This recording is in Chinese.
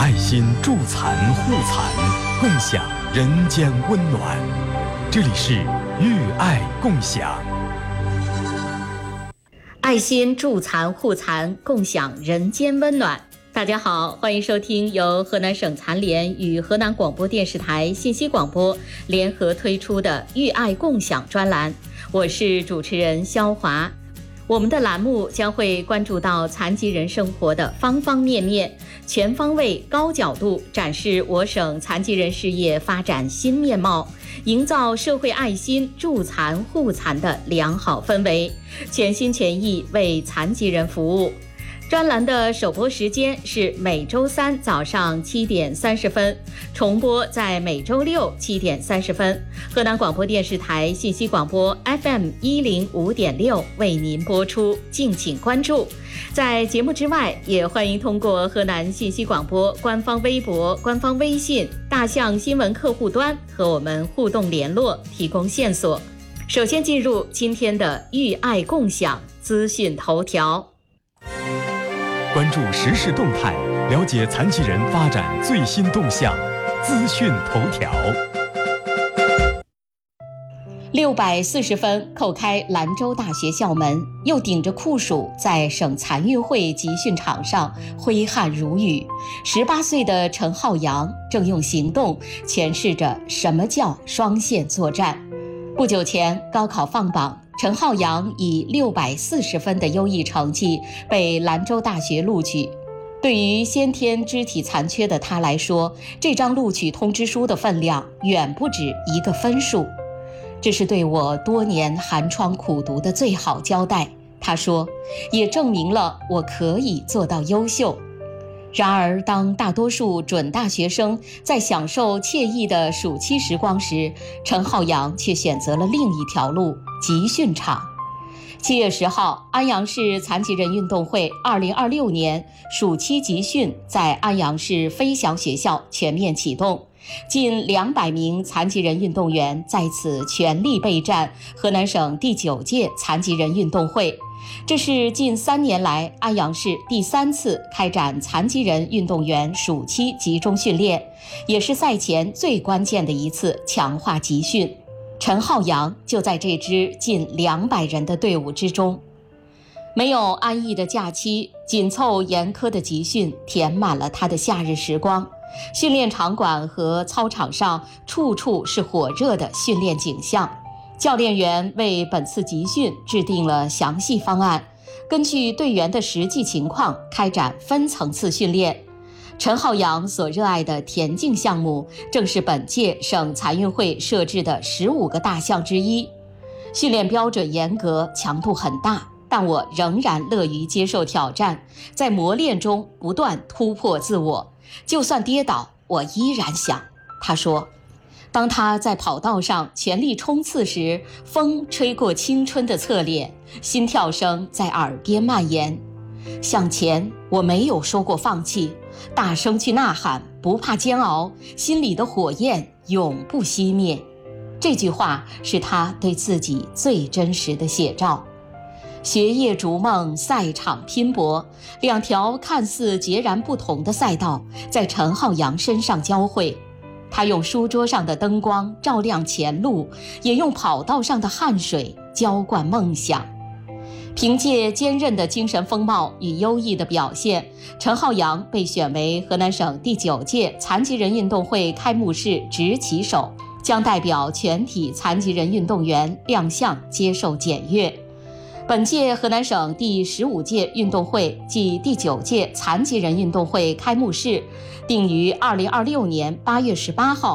爱心助残护残，共享人间温暖。这里是寓爱共享。 爱心助残护残，共享人间温暖。大家好，欢迎收听由河南省残联与河南广播电视台信息广播联合推出的寓爱共享专栏，我是主持人肖华。我们的栏目将会关注到残疾人生活的方方面面，全方位高角度展示我省残疾人事业发展新面貌，营造社会爱心助残护残的良好氛围，全心全意为残疾人服务。专栏的首播时间是每周三早上7点30分，重播在每周六7点30分。河南广播电视台信息广播 FM105.6 为您播出，敬请关注。在节目之外，也欢迎通过河南信息广播官方微博、官方微信、大象新闻客户端和我们互动联络，提供线索。首先进入今天的寓爱共享资讯头条。 关注时事动态，了解残疾人发展最新动向。资讯头条 ，640分叩开兰州大学校门，又顶着酷暑在省残运会集训场上挥汗如雨。18岁的陈浩洋正用行动诠释着什么叫双线作战。不久前高考放榜，陈浩洋以640分的优异成绩被兰州大学录取。对于先天肢体残缺的他来说，这张录取通知书的分量远不止一个分数。这是对我多年寒窗苦读的最好交代，他说，也证明了我可以做到优秀。然而，当大多数准大学生在享受惬意的暑期时光时，陈浩洋却选择了另一条路——集训场。7月10号，安阳市残疾人运动会2026年暑期集训在安阳市飞翔学校全面启动，近200名残疾人运动员在此全力备战河南省第9届残疾人运动会。这是近3年来安阳市第3次开展残疾人运动员暑期集中训练，也是赛前最关键的一次强化集训。陈浩洋就在这支近200人的队伍之中。没有安逸的假期，紧凑严苛的集训填满了他的夏日时光。训练场馆和操场上处处是火热的训练景象。教练员为本次集训制定了详细方案，根据队员的实际情况开展分层次训练。陈浩洋所热爱的田径项目正是本届省残运会设置的15个大项之一。训练标准严格，强度很大，但我仍然乐于接受挑战，在磨练中不断突破自我，就算跌倒我依然想。他说，当他在跑道上全力冲刺时，风吹过青春的侧脸，心跳声在耳边蔓延。向前，我没有说过放弃，大声去呐喊，不怕煎熬，心里的火焰永不熄灭。这句话是他对自己最真实的写照。学业逐梦，赛场拼搏，两条看似截然不同的赛道在陈浩洋身上交汇。他用书桌上的灯光照亮前路，也用跑道上的汗水浇灌梦想。凭借坚韧的精神风貌与优异的表现，陈浩洋被选为河南省第9届残疾人运动会开幕式执旗手，将代表全体残疾人运动员亮相接受检阅。本届河南省第15届运动会暨第9届残疾人运动会开幕式定于2026年8月18号